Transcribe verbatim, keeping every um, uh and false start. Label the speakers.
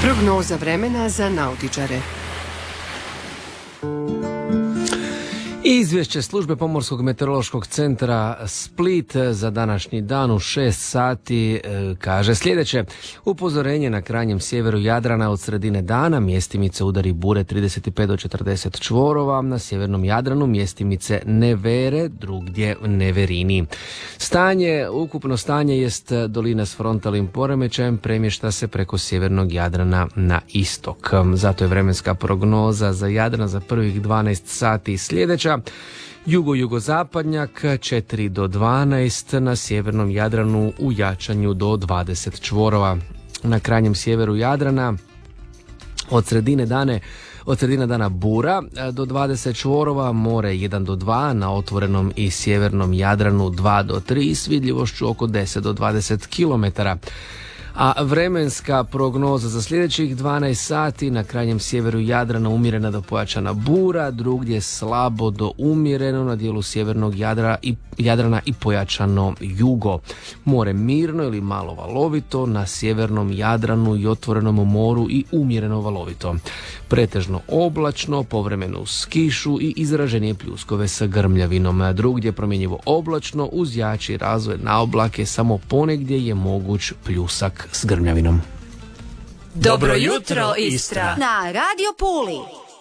Speaker 1: Prognoza vremena za nautičare.
Speaker 2: Izvješće službe Pomorskog meteorološkog centra Split za današnji dan u šest sati e, kaže sljedeće. Upozorenje na krajnjem sjeveru Jadrana od sredine dana, mjestimice udari bure trideset pet do četrdeset čvorova, na sjevernom Jadranu mjestimice nevere, drugdje neverini. Stanje, ukupno stanje jest dolina s frontalnim poremećajem, premješta se preko sjevernog Jadrana na istok. Zato je vremenska prognoza za Jadran za prvih dvanaest sati sljedeća. Jugo-jugozapadnjak četiri do dvanaest, na sjevernom Jadranu u jačanju do dvadeset čvorova. Na krajnjem sjeveru Jadrana od sredine dane Od sredine dana bura do dvadeset čvorova, more jedan do dva, na otvorenom i sjevernom Jadranu dva do tri, s vidljivošću oko deset do dvadeset kilometara. A vremenska prognoza za sljedećih dvanaest sati, na krajnjem sjeveru Jadrana umjerena do pojačana bura, drugdje slabo do umjereno, na dijelu sjevernog Jadra i, Jadrana i pojačano jugo. More mirno ili malo valovito, na sjevernom Jadranu i otvorenom moru i umjereno valovito. Pretežno oblačno, povremeno uz kišu i izraženije pljuskove sa grmljavinom. Drugdje promjenjivo oblačno uz jači razvoj na oblake, samo ponegdje je moguć pljusak s grmljavinom.
Speaker 3: Dobro jutro, Istra! Na Radio Puli!